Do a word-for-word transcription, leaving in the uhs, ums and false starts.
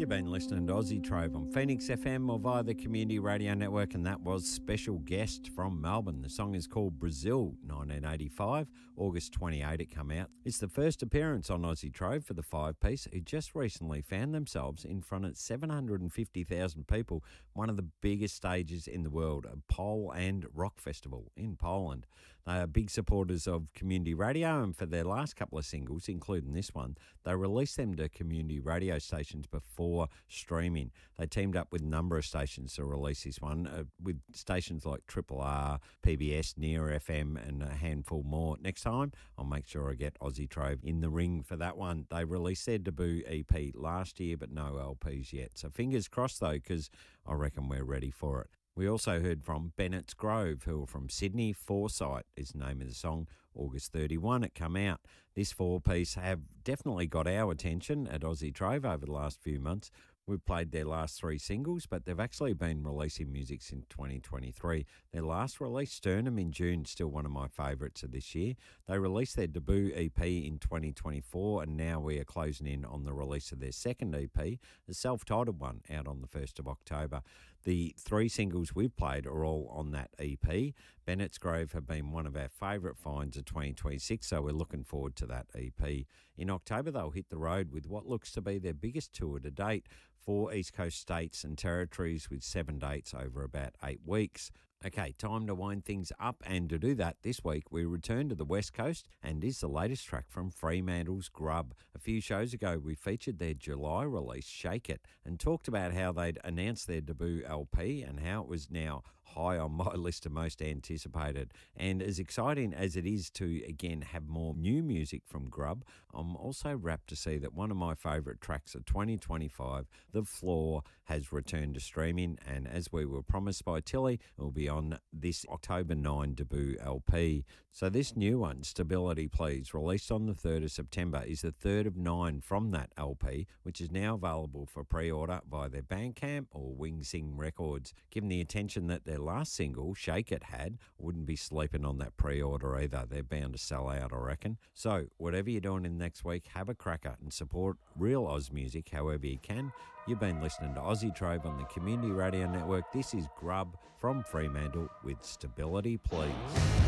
You've been listening to Aussie Trove on Phoenix F M or via the Community Radio Network, and that was Special Guest from Melbourne. The song is called Brazil, nineteen eighty-five, August twenty-eighth it come out. It's the first appearance on Aussie Trove for the five-piece, who just recently found themselves in front of seven hundred fifty thousand people, one of the biggest stages in the world, a pole and rock festival in Poland. They are big supporters of community radio, and for their last couple of singles, including this one, they released them to community radio stations before streaming. They teamed up with a number of stations to release this one, uh, with stations like Triple R, P B S, Near F M, and a handful more. Next time, I'll make sure I get Aussie Trove in the ring for that one. They released their debut E P last year, but no L Ps yet. So fingers crossed, though, because I reckon we're ready for it. We also heard from Bennett's Grove, who are from Sydney. Foresight is the name of the song. August thirty-first it come out. This four-piece have definitely got our attention at Aussie Trove over the last few months. We've played their last three singles, but they've actually been releasing music since twenty twenty-three. Their last release, Sternum, in June, still one of my favourites of this year. They released their debut E P in twenty twenty-four, and now we are closing in on the release of their second E P, a self-titled one, out on the first of October. The three singles we've played are all on that E P. Bennett's Grove have been one of our favourite finds of twenty twenty-six, so we're looking forward to that E P. In October, they'll hit the road with what looks to be their biggest tour to date, four East Coast states and territories with seven dates over about eight weeks. Okay, time to wind things up, and to do that this week we return to the West Coast, and is the latest track from Fremantle's Grub. A few shows ago we featured their July release, Shake It, and talked about how they'd announced their debut L P and how it was now high on my list of most anticipated. And as exciting as it is to again have more new music from Grub, I'm also rapt to see that one of my favourite tracks of twenty twenty-five, The Floor, has returned to streaming, and as we were promised by Tilly, it will be on this October ninth debut L P. So this new one, Stability Please, released on the third of September, is the third of nine from that L P, which is now available for pre-order via their Bandcamp or Wing Sing Records. Given the attention that their last single, Shake It, had, wouldn't be sleeping on that pre-order either. They're bound to sell out, I reckon. So whatever you're doing in the next week, have a cracker and support real Oz music however you can. You've been listening to Aussie Trove on the Community Radio Network. This is Grub from Fremantle with Stability Please.